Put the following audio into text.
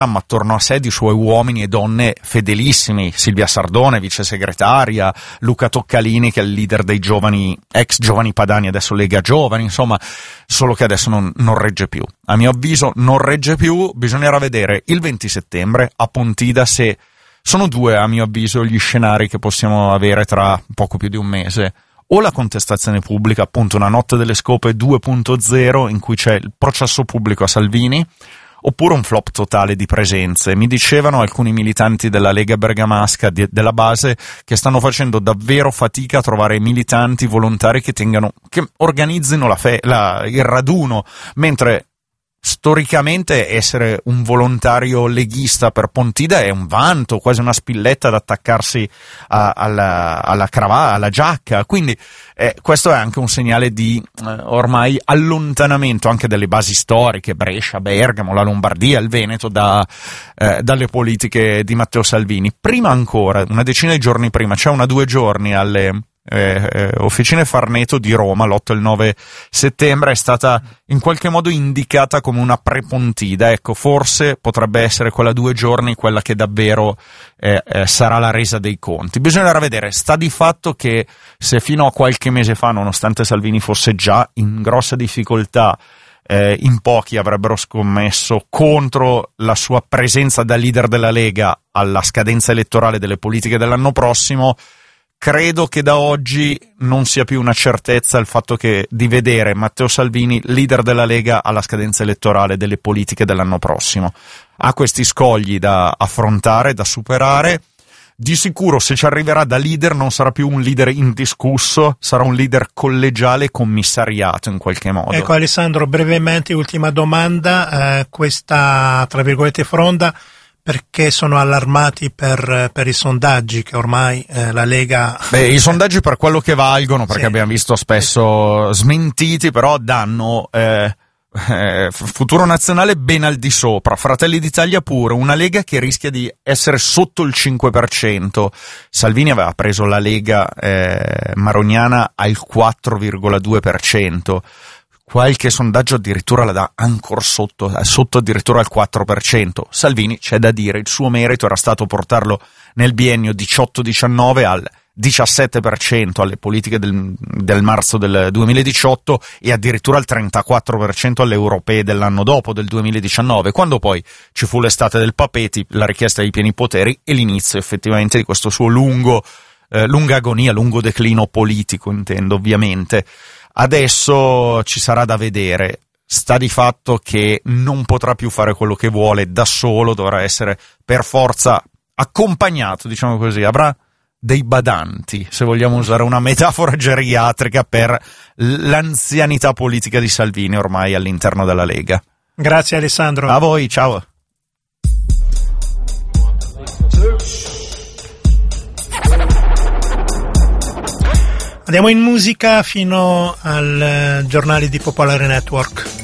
ma attorno a sé di suoi uomini e donne fedelissimi, Silvia Sardone, vice segretaria, Luca Toccalini, che è il leader dei giovani, ex Giovani Padani, adesso Lega Giovani, insomma, solo che adesso non regge più. A mio avviso non regge più, bisognerà vedere il 20 settembre a Pontida se sono due, a mio avviso, gli scenari che possiamo avere tra poco più di un mese. O la contestazione pubblica, appunto una notte delle scope 2.0 in cui c'è il processo pubblico a Salvini, oppure un flop totale di presenze. Mi dicevano alcuni militanti della Lega Bergamasca, della base, che stanno facendo davvero fatica a trovare militanti volontari che organizzino il raduno, mentre storicamente essere un volontario leghista per Pontida è un vanto, quasi una spilletta da attaccarsi alla cravatta, alla giacca, quindi questo è anche un segnale di ormai allontanamento anche delle basi storiche, Brescia, Bergamo, la Lombardia, il Veneto, dalle politiche di Matteo Salvini. Prima ancora, una decina di giorni prima, c'è 2 giorni alle Officine Farneto di Roma, l'8 e il 9 settembre, è stata in qualche modo indicata come una pre-Pontida. Ecco, forse potrebbe essere quella 2 giorni quella che davvero sarà la resa dei conti. Bisognerà vedere. Sta di fatto che se fino a qualche mese fa, nonostante Salvini fosse già in grossa difficoltà, in pochi avrebbero scommesso contro la sua presenza da leader della Lega alla scadenza elettorale delle politiche dell'anno prossimo, credo che da oggi non sia più una certezza il fatto di vedere Matteo Salvini leader della Lega alla scadenza elettorale delle politiche dell'anno prossimo. Ha questi scogli da affrontare, da superare. Di sicuro, se ci arriverà da leader, non sarà più un leader indiscusso, sarà un leader collegiale, commissariato in qualche modo. Ecco, Alessandro, brevemente, ultima domanda, questa, tra virgolette, fronda, perché sono allarmati per i sondaggi che ormai la Lega... I sondaggi per quello che valgono, perché abbiamo visto spesso smentiti, però danno Futuro Nazionale ben al di sopra, Fratelli d'Italia pure, una Lega che rischia di essere sotto il 5%. Salvini aveva preso la Lega marognana al 4,2%. Qualche sondaggio addirittura la dà ancora sotto addirittura al 4%. Salvini, c'è da dire, il suo merito era stato portarlo nel biennio 18-19 al 17% alle politiche del marzo del 2018 e addirittura al 34% alle europee dell'anno dopo, del 2019, quando poi ci fu l'estate del Papeti, la richiesta dei pieni poteri e l'inizio effettivamente di questo suo lunga agonia, lungo declino politico, intendo, ovviamente. Adesso ci sarà da vedere. Sta di fatto che non potrà più fare quello che vuole da solo, dovrà essere per forza accompagnato, diciamo così, avrà dei badanti, se vogliamo usare una metafora geriatrica, per l'anzianità politica di Salvini ormai all'interno della Lega. Grazie Alessandro. A voi, ciao. Andiamo in musica fino al giornale di Popolare Network.